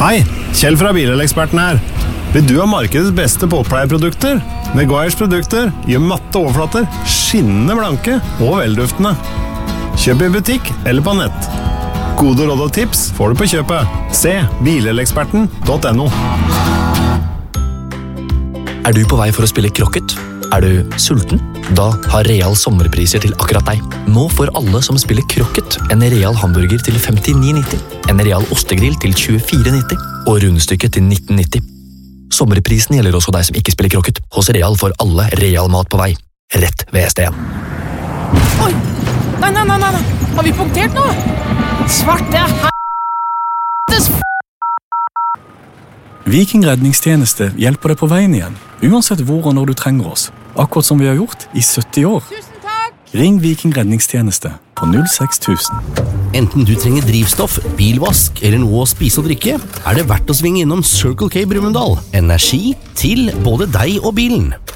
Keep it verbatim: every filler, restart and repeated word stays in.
Hei, Kjell fra Bileleksperten her. Vil du ha markedets beste båtpleieprodukter? Meguiars produkter gjør matte overflater skinnende blanke og velduftende. Kjøp i butikk eller på nett. Gode råd og tips får du på kjøpet. Se bileleksperten punktum no. Er du på vei for å spille krokket? Er du sulten? Da har Real sommerpriser til akkurat deg. Nå får alle som spiller krokket en Real hamburger til femtini nitti, en Real ostegrill til tjuefire nitti og rundstykket til nitten nitti. Sommerprisen gjelder også deg som ikke spiller krokket. Hos Real får alle Real mat på vei. Rett ved S D en. Oi! Nei, nei, nei, nei! Har vi punktert nå? Svarte h***es f***! Viking redningstjeneste hjelper deg på veien igjen, uansett hvor og når du trenger oss. Akkurat som vi har gjort i sytti år. Tusen takk! Ring Viking redningstjeneste på null seks tusen. Enten du trenger drivstoff, bilvask eller noe å spise og drikke, er det verdt å svinge innom Circle K Brumunddal. Energi til både deg og bilen.